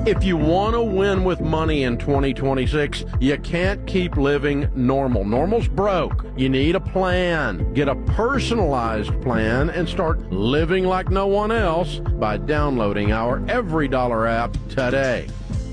If you want to win with money in 2026, you can't keep living normal. Normal's broke. You need a plan. Get a personalized plan and start living like no one else by downloading our Every Dollar app today.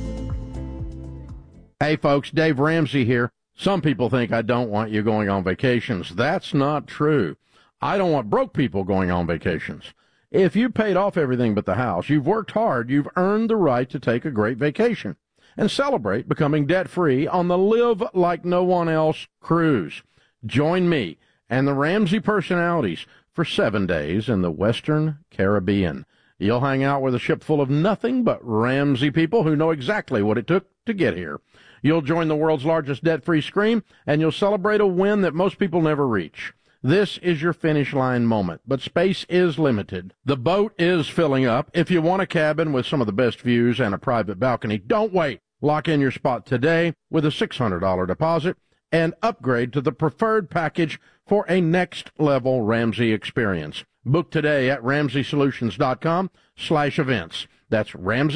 Hey folks, Dave Ramsey here. Some people think I don't want you going on vacations. That's not true. I don't want broke people going on vacations. If you paid off everything but the house, you've worked hard, you've earned the right to take a great vacation and celebrate becoming debt-free on the Live Like No One Else cruise. Join me and the Ramsey personalities for 7 days in the Western Caribbean. You'll hang out with a ship full of nothing but Ramsey people who know exactly what it took to get here. You'll join the world's largest debt-free scream, and you'll celebrate a win that most people never reach. This is your finish line moment, but space is limited. The boat is filling up. If you want a cabin with some of the best views and a private balcony, don't wait. Lock in your spot today with a $600 deposit and upgrade to the preferred package for a next-level Ramsey experience. Book today at RamseySolutions.com/events. That's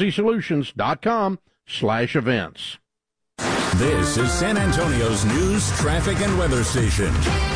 RamseySolutions.com/events. This is San Antonio's news, traffic, and weather station.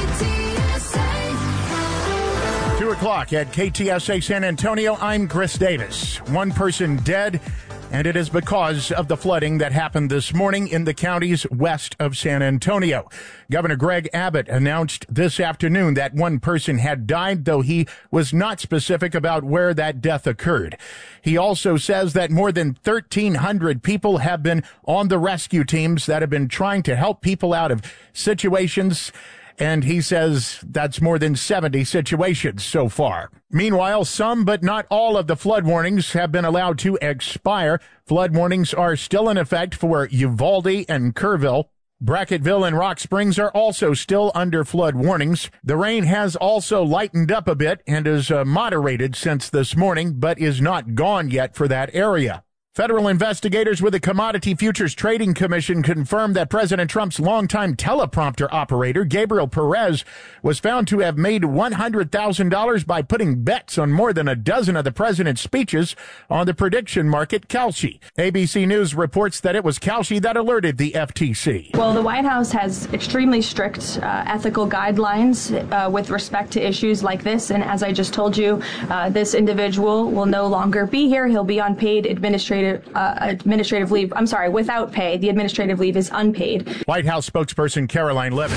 2 o'clock at KTSA San Antonio. I'm Chris Davis. One person dead, and it is because of the flooding that happened this morning in the counties west of San Antonio. Governor Greg Abbott announced this afternoon that one person had died, though he was not specific about where that death occurred. He also says that more than 1,300 people have been on the rescue teams that have been trying to help people out of situations. And he says that's more than 70 situations so far. Meanwhile, some but not all of the flood warnings have been allowed to expire. Flood warnings are still in effect for Uvalde and Kerrville. Bracketville and Rock Springs are also still under flood warnings. The rain has also lightened up a bit and is moderated since this morning, but is not gone yet for that area. Federal investigators with the Commodity Futures Trading Commission confirmed that President Trump's longtime teleprompter operator, Gabriel Perez, was found to have made $100,000 by putting bets on more than a dozen of the president's speeches on the prediction market Kalshi. ABC News reports that it was Kalshi that alerted the FTC. Well, the White House has extremely strict ethical guidelines with respect to issues like this. And as I just told you, this individual will no longer be here. He'll be on paid administrative leave. I'm sorry, without pay. The administrative leave is unpaid. White House spokesperson Caroline Levin.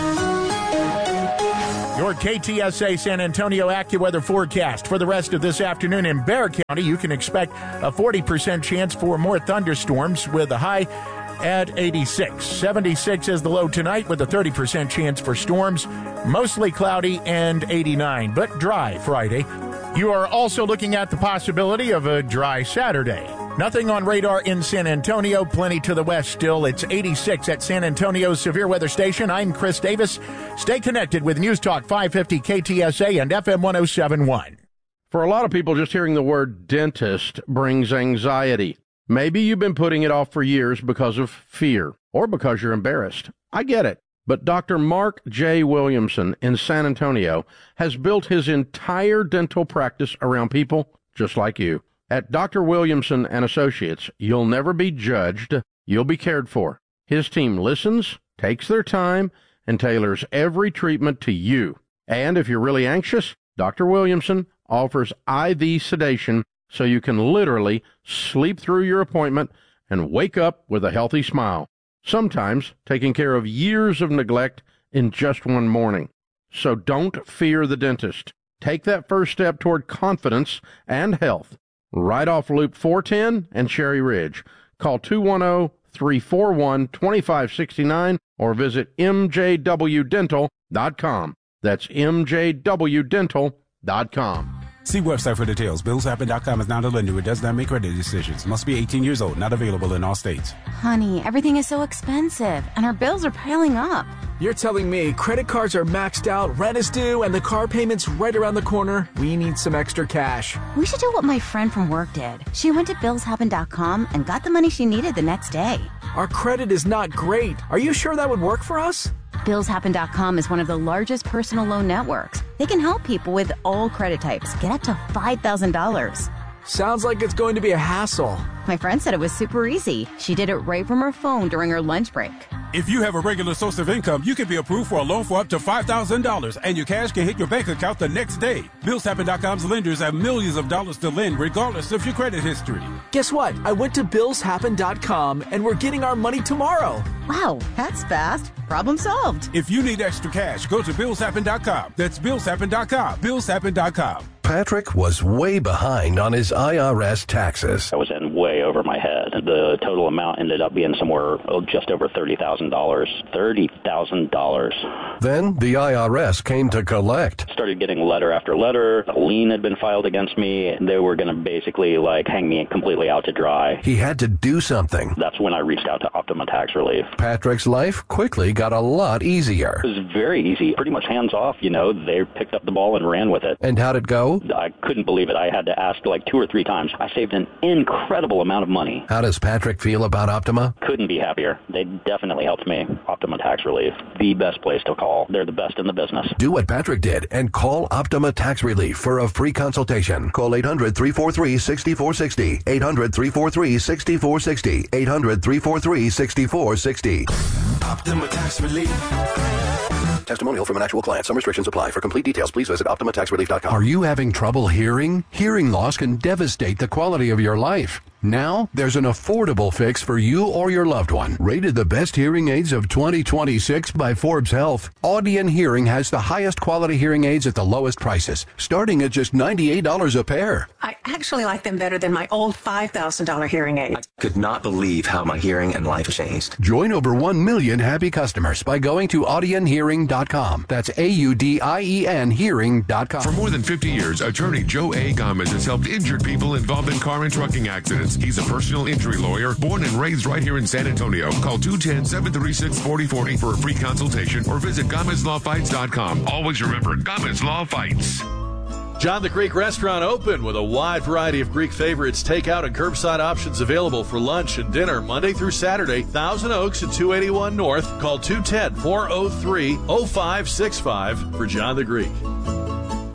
Your KTSA San Antonio AccuWeather forecast for the rest of this afternoon. In Bexar County, you can expect a 40% chance for more thunderstorms with a high at 86. 76 is the low tonight with a 30% chance for storms. Mostly cloudy and 89, but dry Friday. You are also looking at the possibility of a dry Saturday. Nothing on radar in San Antonio, plenty to the west still. It's 86 at San Antonio's Severe Weather Station. I'm Chris Davis. Stay connected with News Talk 550 KTSA and FM 107.1. For a lot of people, just hearing the word dentist brings anxiety. Maybe you've been putting it off for years because of fear or because you're embarrassed. I get it. But Dr. Mark J. Williamson in San Antonio has built his entire dental practice around people just like you. At Dr. Williamson and Associates, you'll never be judged, you'll be cared for. His team listens, takes their time, and tailors every treatment to you. And if you're really anxious, Dr. Williamson offers IV sedation so you can literally sleep through your appointment and wake up with a healthy smile. Sometimes taking care of years of neglect in just one morning. So don't fear the dentist. Take that first step toward confidence and health. Right off Loop 410 and Cherry Ridge. Call 210-341-2569 or visit mjwdental.com. That's mjwdental.com. See website for details. BillsHappen.com is not a lender. It does not make credit decisions. Must be 18 years old. Not available in all states. Honey, everything is so expensive, and our bills are piling up. You're telling me credit cards are maxed out, rent is due, and the car payment's right around the corner? We need some extra cash. We should do what my friend from work did. She went to BillsHappen.com and got the money she needed the next day. Our credit is not great. Are you sure that would work for us? BillsHappen.com is one of the largest personal loan networks. They can help people with all credit types get up to $5,000. Sounds like it's going to be a hassle. My friend said it was super easy. She did it right from her phone during her lunch break. If you have a regular source of income, you can be approved for a loan for up to $5,000, and your cash can hit your bank account the next day. BillsHappen.com's lenders have millions of dollars to lend regardless of your credit history. Guess what? I went to BillsHappen.com and we're getting our money tomorrow. Wow, that's fast. Problem solved. If you need extra cash, go to BillsHappen.com. That's BillsHappen.com. BillsHappen.com. Patrick was way behind on his IRS taxes. I was in way over my head. The total amount ended up being somewhere just over $30,000. $30,000. Then the IRS came to collect. Started getting letter after letter. A lien had been filed against me. They were going to basically hang me completely out to dry. He had to do something. That's when I reached out to Optima Tax Relief. Patrick's life quickly got a lot easier. It was very easy, pretty much hands off. They picked up the ball and ran with it. And how'd it go? I couldn't believe it. I had to ask 2 or 3 times. I saved an incredible amount of money. How does Patrick feel about Optima? Couldn't be happier. They definitely helped me. Optima Tax Relief, the best place to call. They're the best in the business. Do what Patrick did and call Optima Tax Relief for a free consultation. Call 800-343-6460. 800-343-6460. 800-343-6460. Optima Tax Relief. Testimonial from an actual client. Some restrictions apply. For complete details, please visit OptimaTaxRelief.com. Are you having trouble hearing? Hearing loss can devastate the quality of your life. Now, there's an affordable fix for you or your loved one. Rated the best hearing aids of 2026 by Forbes Health, Audion Hearing has the highest quality hearing aids at the lowest prices, starting at just $98 a pair. I actually like them better than my old $5,000 hearing aid. I could not believe how my hearing and life changed. Join over 1 million happy customers by going to AudionHearing.com. That's AUDIEN Hearing.com. For more than 50 years, attorney Joe A. Gomez has helped injured people involved in car and trucking accidents. He's a personal injury lawyer, born and raised right here in San Antonio. Call 210-736-4040 for a free consultation or visit GomezLawFights.com. Always remember, Gomez Law Fights. John the Greek Restaurant open with a wide variety of Greek favorites, takeout and curbside options available for lunch and dinner Monday through Saturday. Thousand Oaks at 281 North. Call 210-403-0565 for John the Greek.